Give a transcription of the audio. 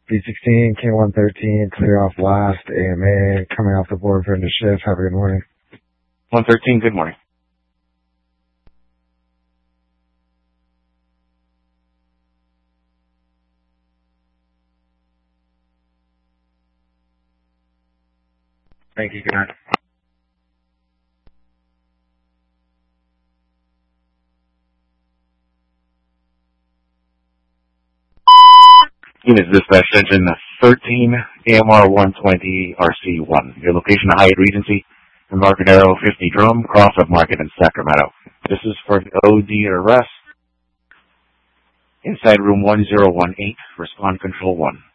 B16, K113, clear off last, AMA, coming off the board for into shift. Have a good morning. 113, good morning. Thank you, good night. Units dispatch engine 13, AMR 120, RC1. Your location, Hyatt Regency, Embarcadero 50 Drum, cross of Market in Sacramento. This is for the OD arrest. Inside room 1018, respond control 1.